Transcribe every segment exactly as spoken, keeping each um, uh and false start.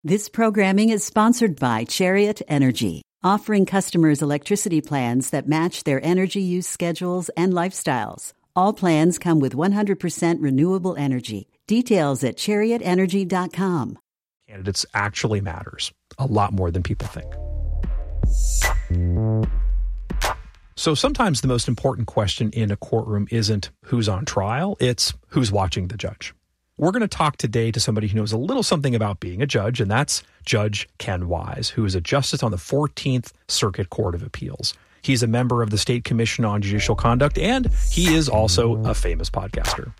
This programming is sponsored by Chariot Energy, offering customers electricity plans that match their energy use schedules and lifestyles. All plans come with one hundred percent renewable energy. Details at chariot energy dot com. Candidates actually matters a lot more than people think. So sometimes the most important question in a courtroom isn't who's on trial, it's who's watching the judge. We're going to talk today to somebody who knows a little something about being a judge, and that's Judge Ken Wise, who is a justice on the fourteenth Circuit Court of Appeals. He's a member of the State Commission on Judicial Conduct, and he is also a famous podcaster.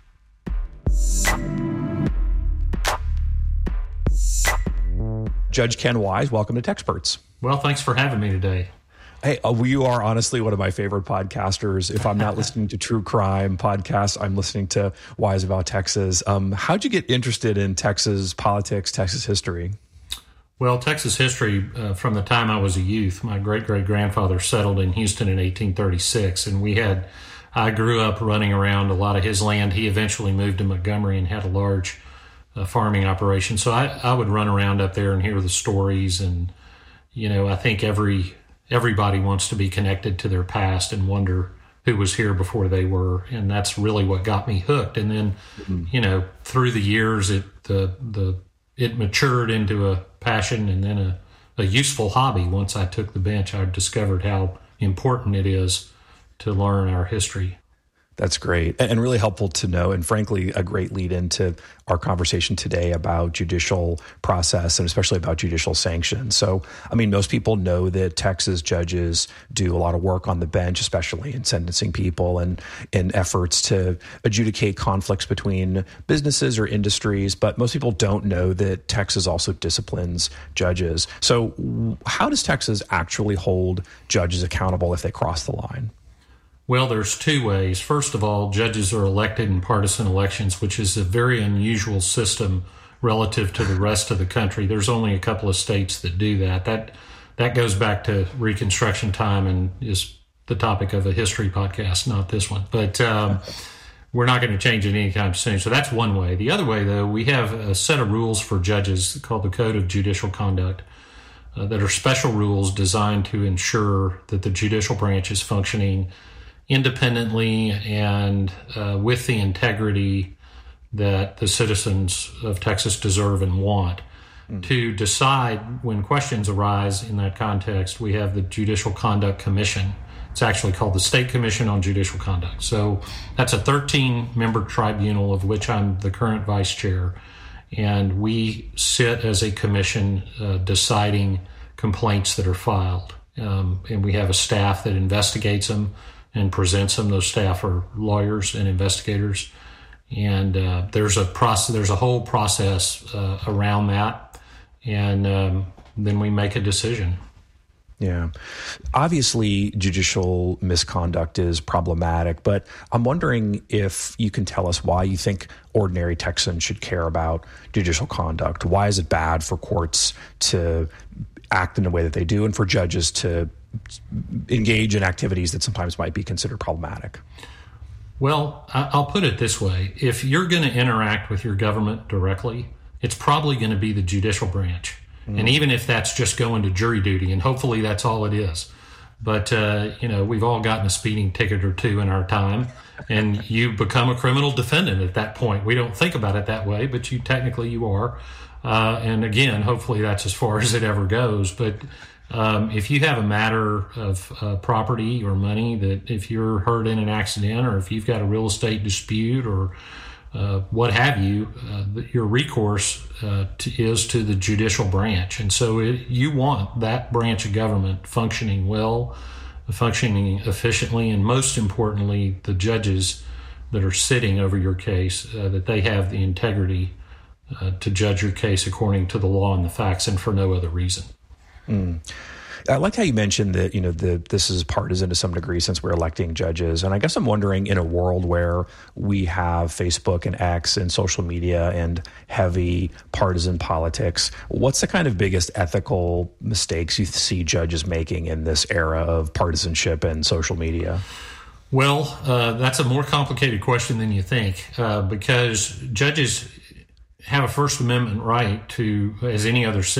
Judge Ken Wise, welcome to Techsperts. Well, thanks for having me today. Hey, uh, you are honestly one of my favorite podcasters. If I'm not listening to true crime podcasts, I'm listening to Wise About Texas. Um, how'd you get interested in Texas politics, Texas history? Well, Texas history, uh, from the time I was a youth, my great-great-grandfather settled in Houston in eighteen thirty-six, and we had, I grew up running around a lot of his land. He eventually moved to Montgomery and had a large uh, farming operation. So I, I would run around up there and hear the stories, and, you know, I think every... Everybody wants to be connected to their past and wonder who was here before they were, and that's really what got me hooked. And then, mm-hmm. you know, through the years, it the the it matured into a passion and then a, a useful hobby. Once I took the bench, I discovered how important it is to learn our history. That's great and really helpful to know, and frankly, a great lead into our conversation today about judicial process and especially about judicial sanctions. So, I mean, most people know that Texas judges do a lot of work on the bench, especially in sentencing people and in efforts to adjudicate conflicts between businesses or industries. But most people don't know that Texas also disciplines judges. So how does Texas actually hold judges accountable if they cross the line? Well, there's two ways. First of all, judges are elected in partisan elections, which is a very unusual system relative to the rest of the country. There's only a couple of states that do that. That that goes back to Reconstruction time and is the topic of a history podcast, not this one. But um, we're not going to change it anytime soon. So that's one way. The other way, though, we have a set of rules for judges called the Code of Judicial Conduct uh, that are special rules designed to ensure that the judicial branch is functioning independently and uh, with the integrity that the citizens of Texas deserve and want. Mm. To decide when questions arise in that context, we have the Judicial Conduct Commission. It's actually called the State Commission on Judicial Conduct. So that's a thirteen-member tribunal of which I'm the current vice chair. And we sit as a commission uh, deciding complaints that are filed. Um, and we have a staff that investigates them and presents them. Those staff are lawyers and investigators, and uh, there's a process. There's a whole process uh, around that, and um, then we make a decision. Yeah, obviously, judicial misconduct is problematic, but I'm wondering if you can tell us why you think ordinary Texans should care about judicial conduct. Why is it bad for courts to act in the way that they do, and for judges to engage in activities that sometimes might be considered problematic? Well, I'll put it this way. If you're going to interact with your government directly, it's probably going to be the judicial branch. Mm. And even if that's just going to jury duty, and hopefully that's all it is. But, uh, you know, we've all gotten a speeding ticket or two in our time, and you become a criminal defendant at that point. We don't think about it that way, but you technically you are. Uh, and again, hopefully that's as far as it ever goes. But Um, if you have a matter of uh, property or money, that if you're hurt in an accident or if you've got a real estate dispute or uh, what have you, uh, your recourse uh, to, is to the judicial branch. And so it, you want that branch of government functioning well, functioning efficiently, and most importantly, the judges that are sitting over your case, uh, that they have the integrity uh, to judge your case according to the law and the facts and for no other reason. Mm. I like how you mentioned that, you know, the, this is partisan to some degree since we're electing judges. And I guess I'm wondering, in a world where we have Facebook and X and social media and heavy partisan politics, what's the kind of biggest ethical mistakes you see judges making in this era of partisanship and social media? Well, uh, that's a more complicated question than you think, uh, because judges have a First Amendment right to, as any other citizen,